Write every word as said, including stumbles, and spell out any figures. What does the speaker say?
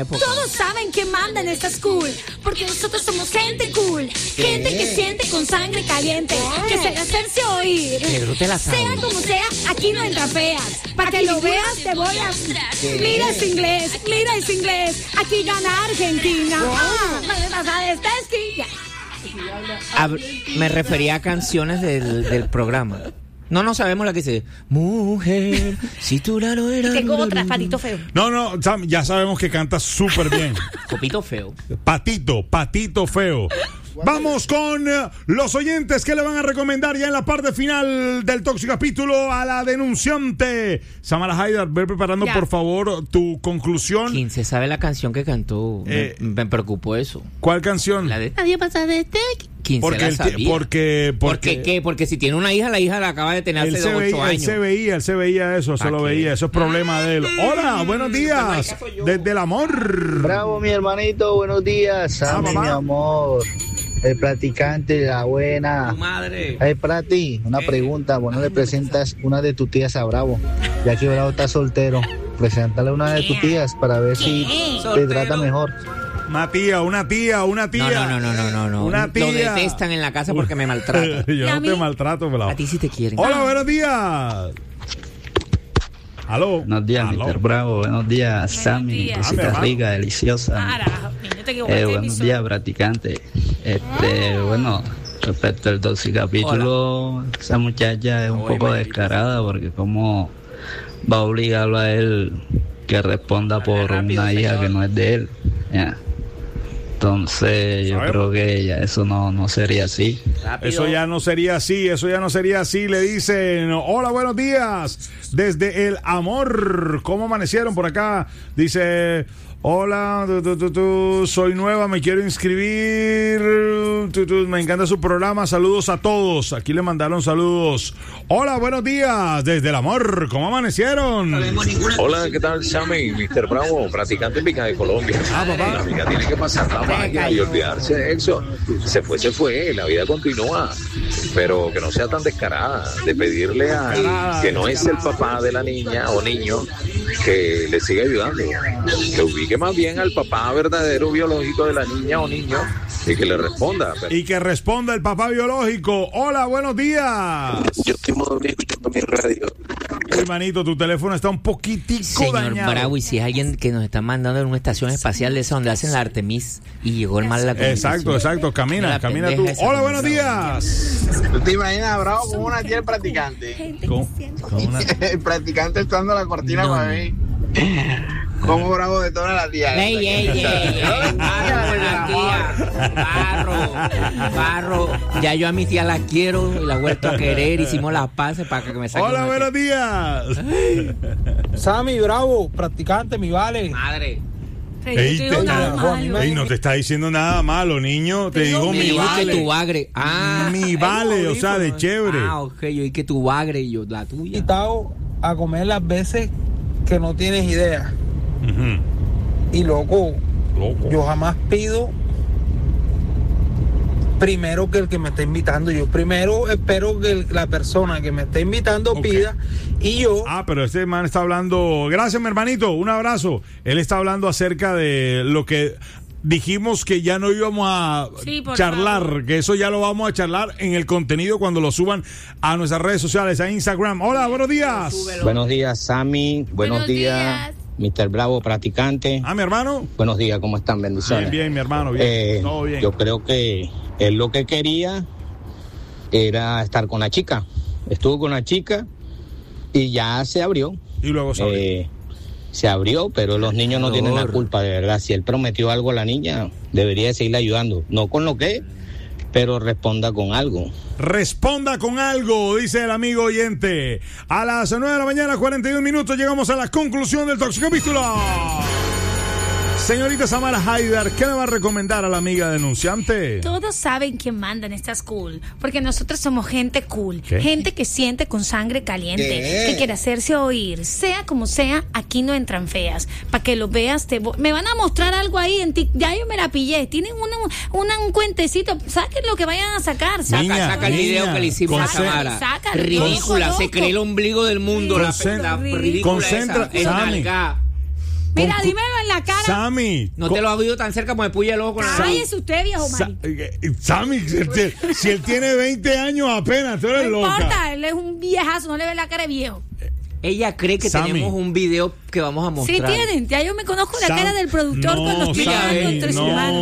Todos saben quién manda en esta school, porque nosotros somos gente cool, gente que siente con sangre caliente, que se le hacerse oír. Sea como sea, aquí no entra feas. Para que lo veas, te voy a... Mira ese inglés, mira ese inglés. Aquí gana Argentina. Ah, me refería a canciones del, del programa. No, no sabemos la que dice. Mujer, si tú la no eras. Tengo otra, Patito Feo. No, no, ya sabemos que canta súper bien. Copito Feo. Patito, Patito Feo. Vamos con los oyentes que le van a recomendar ya en la parte final del tóxico capítulo a la denunciante. Samara Haidar, ve preparando ya. Por favor tu conclusión. ¿Quién se sabe la canción que cantó? Eh, me, me preocupó eso. ¿Cuál canción? La de Nadie pasa de este. ¿Quién porque se la el, sabía? Porque, porque, ¿Por qué qué? Porque si tiene una hija, la hija la acaba de tener hace ocho años. Él se veía, él se veía eso, se lo veía. Eso es problema de él. Hola, buenos días. Desde el amor. Bravo, mi hermanito, buenos días. Sammy, ah, mi amor. El practicante, la buena. Tu madre. Hey, Prati, una ¿Qué? pregunta. ¿Vos no le presentas una de tus tías a Bravo? Ya que Bravo está soltero. Preséntale una de tus tías para ver ¿Qué? si soltero? te trata mejor. Una tía, una tía, una tía. No, no, no, no, no, no. Una tía. Lo detestan en la casa porque me maltratan. Yo no te maltrato, Bravo. A ti sí te quieren. Hola, buenos días. Aló. Buenos días, Aló. mister Bravo. Buenos días, Sammy. Cosita rica, deliciosa. Carajo, eh, buenos días, practicante. Este, bueno, respecto al tóxico capítulo, Hola. esa muchacha es un Hoy poco descarada porque como va a obligarlo a él que responda por rápido, una hija señor. que no es de él. Ya. Entonces yo ¿Sabes? creo que ya eso no, no sería así. Rápido. Eso ya no sería así, eso ya no sería así. Le dicen, hola, buenos días. Desde el amor, ¿cómo amanecieron por acá? Dice, hola, tu, tu, tu, tu, soy nueva, me quiero inscribir. Tu, tu, me encanta su programa, saludos a todos. Aquí le mandaron saludos. Hola, buenos días. Desde el amor, ¿cómo amanecieron? Hola, ¿qué tal, Sammy? mister Bravo, practicante pica de Colombia. Ah, papá. La amiga tiene que pasar la magia y olvidarse de eso. Se fue, se fue, la vida continúa. Pero que no sea tan descarada de pedirle al que no es el papá de la niña o niño que le siga ayudando. Que ubique más bien al papá verdadero biológico de la niña o niño y que le responda. Pero... Y que responda el papá biológico. Hola, buenos días. Yo estoy modo escuchando mi radio. Hermanito, tu teléfono está un poquitico Señor dañado. Bravo, y si es alguien que nos está mandando en una estación espacial de esa donde hacen la Artemis y llegó el mal de la comunicación. Exacto, exacto. Camina, camina tú. Hola, buenos días. ¿Tú te imaginas, Bravo, como una tía el practicante? ¿Cómo? ¿Cómo una... El practicante estando la cortina no. para mí. Como Bravo de toda la tía. ¡Ey, ey, ey! ey Barro, barro. Ya yo a mi tía la quiero y la he vuelto a querer. Hicimos las paces para que me saquen. Hola, buenos días. Sammy, Bravo, practicante, mi vale. Madre. Ey, te, ey, no te está diciendo nada malo, niño. Te digo mi vale. Tu bagre. Ah, mi vale, o sea, de chévere. Ah, ok, yo y que tu bagre y yo la tuya. Invitado a comer las veces que no tienes idea. Uh-huh. Y loco, loco, yo jamás pido primero que el que me está invitando. Yo primero espero que el, la persona que me está invitando okay. pida y yo... Ah, pero este man está hablando... Gracias, mi hermanito, un abrazo. Él está hablando acerca de lo que... Dijimos que ya no íbamos a sí, charlar, favor. que eso ya lo vamos a charlar en el contenido cuando lo suban a nuestras redes sociales, a Instagram. Hola, buenos días. Buenos días, Sammy. Buenos, buenos días, días, mister Bravo, practicante. Ah, mi hermano. Buenos días, ¿cómo están? Bendiciones. Bien, bien, mi hermano, bien. Eh, Todo bien. Yo creo que él lo que quería era estar con la chica. Estuvo con la chica y ya se abrió. Y luego se abrió. Eh, Se abrió, pero los niños no tienen la culpa, de verdad. Si él prometió algo a la niña, debería seguirle ayudando. No con lo que, pero responda con algo. Responda con algo, dice el amigo oyente. A las nueve de la mañana, cuarenta y un minutos, llegamos a la conclusión del tóxico capítulo. Señorita Samara Haidar, ¿qué le va a recomendar a la amiga denunciante? Todos saben quién manda en esta school, porque nosotros somos gente cool, ¿Qué? gente que siente con sangre caliente, ¿Qué? que quiere hacerse oír. Sea como sea, aquí no entran feas. Para que lo veas, te vo- me van a mostrar algo ahí en ti. Ya yo me la pillé. Tienen una, una, un cuentecito. Saquen lo que vayan a sacar. Saca, Niña, saca el video niña, que le hicimos a Samara. Sácalo, Ridícula, loco, se loco. cree el ombligo del mundo. La, Concent- la ridícula concentra- esa. Es Sammy. nalga. Mira, Con- dímelo en la cara. Sammy. No con- te lo hago yo tan cerca como me puya el ojo con la Cállese usted, viejo Sa- Mari. eh, Sammy, si él, si él tiene veinte años apenas, tú eres No loca. importa, él es un viejazo, no le ve la cara de viejo. Ella cree que Sammy. tenemos un video que vamos a mostrar. Sí tienen, ya yo me conozco la Sam- cara del productor no, cuando estoy Sammy, hablando entre sus no. manos.